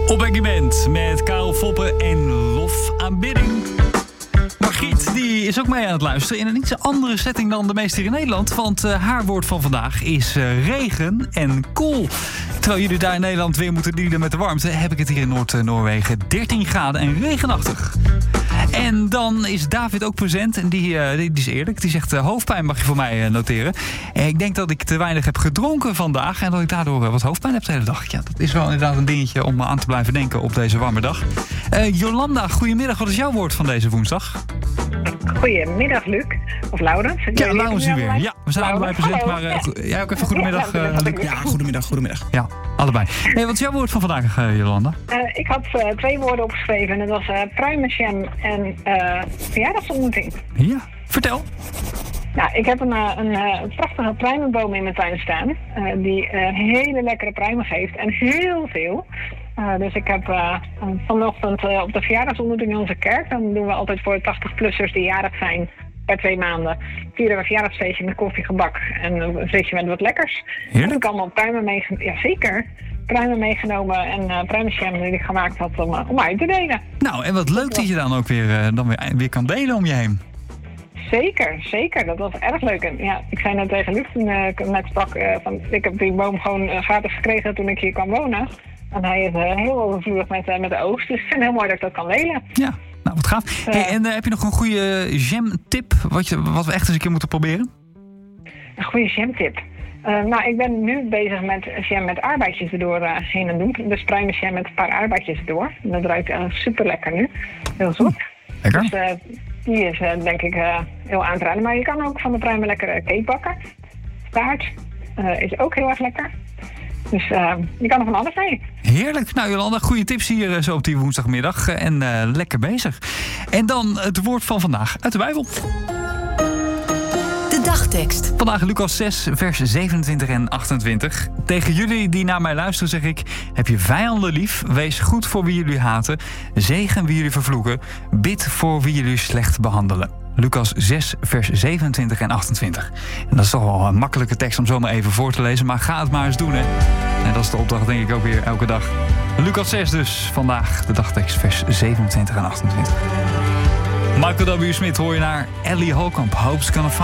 Op-Equipment met Karel Foppe en Lof Aanbidding. Margriet die is ook mee aan het luisteren in een iets andere setting dan de meeste hier in Nederland. Want haar woord van vandaag is regen en koel. Terwijl jullie daar in Nederland weer moeten dealen met de warmte, heb ik het hier in Noord-Noorwegen 13 graden en regenachtig. En dan is David ook present en die is eerlijk. Die zegt hoofdpijn mag je voor mij noteren. Ik denk dat ik te weinig heb gedronken vandaag en dat ik daardoor wat hoofdpijn heb de hele dag. Ja, dat is wel inderdaad een dingetje om aan te blijven denken op deze warme dag. Jolanda, goedemiddag. Wat is jouw woord van deze woensdag? Goedemiddag, Luc. Of Laurens. Ja, Laurens nu weer. Ja, we zijn allebei present, maar jij ook even goedemiddag, Luc. Ja, goedemiddag. Ja, allebei. Hey, wat is jouw woord van vandaag, Jolanda? Ik had 2 woorden opgeschreven en dat was pruimenjam en verjaardagsontmoeting. Ja, vertel. Nou, ik heb een prachtige pruimenboom in mijn tuin staan. Die hele lekkere pruimen geeft en heel veel. Dus ik heb vanochtend op de verjaardagsontmoeting in onze kerk. Dan doen we altijd voor 80-plussers die jarig zijn per 2 maanden. Vieren we een verjaardagsfeestje met koffie, gebak en een feestje met wat lekkers. Heerlijk. Heb ik allemaal pruimen meegenomen. Ja, zeker. Pruimen meegenomen en pruimenjam die ik gemaakt had om uit te delen. Nou, en wat leuk dat je dan ook weer kan delen om je heen. Zeker. Dat was erg leuk. En ja, ik zei net tegen Luc toen ik net sprak van ik heb die boom gewoon gratis gekregen toen ik hier kwam wonen. En hij is heel overvloedig met de oogst. Dus ik vind het heel mooi dat ik dat kan delen. Ja, nou wat gaaf. Hey, en heb je nog een goede jam-tip wat we echt eens een keer moeten proberen? Een goede jam-tip. Nou, ik ben nu bezig met jam met aardbeidjes erdoor heen en doen. Dus pruimenjam met een paar aardbeidjes erdoor. En dat ruikt super lekker nu. Heel zoet. Lekker. Dus die is denk ik heel aan te raden. Maar je kan ook van de pruimen lekker cake bakken. Taart is ook heel erg lekker. Dus je kan er van alles mee. Heerlijk. Nou Jolanda, goede tips hier zo op die woensdagmiddag. En lekker bezig. En dan het woord van vandaag uit de Bijbel. De dagtekst. Vandaag Lucas 6, vers 27 en 28. Tegen jullie die naar mij luisteren zeg ik: heb je vijanden lief, wees goed voor wie jullie haten, zegen wie jullie vervloeken, bid voor wie jullie slecht behandelen. Lucas 6, vers 27 en 28. En dat is toch wel een makkelijke tekst om zomaar even voor te lezen, maar ga het maar eens doen, hè. En dat is de opdracht denk ik ook weer elke dag. Lucas 6 dus, vandaag de dagtekst, vers 27 en 28. Michael W. Smith hoor je naar Ellie Holkamp, Hope's Gonna Find.